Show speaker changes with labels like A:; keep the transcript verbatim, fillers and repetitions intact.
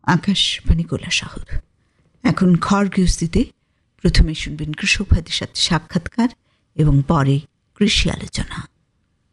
A: আকাশবাণী কৈলাসহর। এখন ঘর গৃহস্থিতে প্রথমে শুনবেন কৃষক ভাইদের সাথে সাক্ষাৎকার এবং পরে কৃষি আলোচনা।